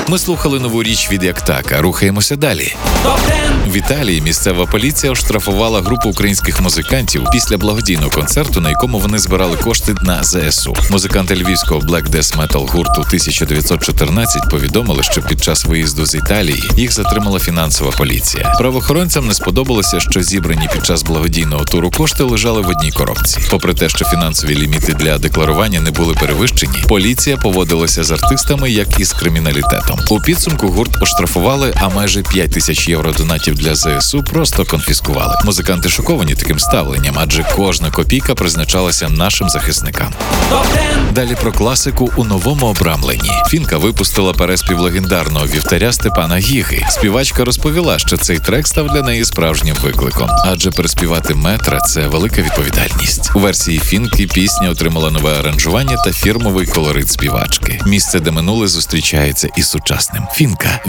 Ми слухали нову річ від Яктака. Рухаємося далі. В Італії місцева поліція оштрафувала групу українських музикантів після благодійного концерту, на якому вони збирали кошти на ЗСУ. Музиканти львівського Black Death Metal гурту 1914 повідомили, що під час виїзду з Італії їх затримала фінансова поліція. Правоохоронцям не сподобалося, що зібрані під час благодійного туру кошти лежали в одній коробці. Попри те, що фінансові ліміти для декларування не були перевищені, поліція поводилася з артистами як із криміналітетом. У підсумку гурт оштрафували, а майже 5 тисяч євро донатів для ЗСУ просто конфіскували. Музиканти шоковані таким ставленням, адже кожна копійка призначалася нашим захисникам. Далі про класику у новому обрамленні. Фінка випустила переспів легендарного вівтаря Степана Гіги. Співачка розповіла, що цей трек став для неї справжнім викликом, адже переспівати метра – це велика відповідальність. У версії Фінки пісня отримала нове аранжування та фірмовий колорит співачки. Місце, де минуле зустрічається із сучасним. Фінка.